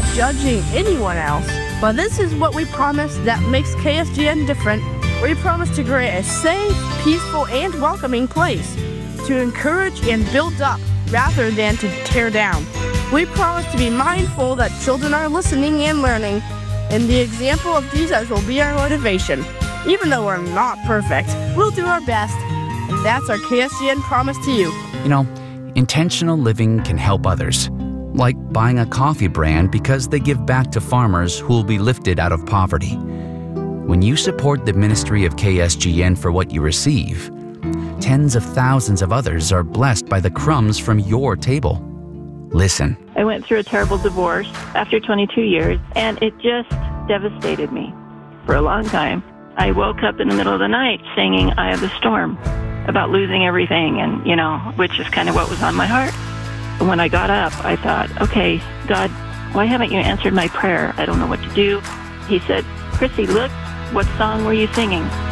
judging anyone else, but this is what we promise that makes KSGN different. We promise to create a safe, peaceful, and welcoming place to encourage and build up rather than to tear down. We promise to be mindful that children are listening and learning, and the example of Jesus will be our motivation. Even though we're not perfect, we'll do our best, and that's our KSGN promise to you. You know, intentional living can help others, like buying a coffee brand because they give back to farmers who will be lifted out of poverty. When you support the ministry of KSGN for what you receive, tens of thousands of others are blessed by the crumbs from your table. Listen. I went through a terrible divorce after 22 years, and it just devastated me for a long time. I woke up in the middle of the night singing Eye of the Storm about losing everything, and, which is kind of what was on my heart. And when I got up, I thought, okay, God, why haven't you answered my prayer? I don't know what to do. He said, Chrissy, look, what song were you singing?